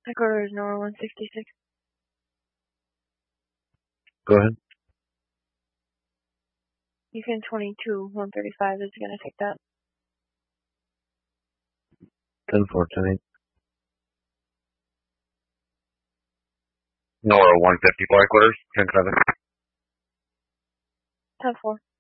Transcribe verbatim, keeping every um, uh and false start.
Headquarters Nora one sixty-six. Go ahead. Beacon twenty-two, one thirty-five is going to take that. ten four, ten eight. Nora one fifty-four, headquarters, ten seven. ten four.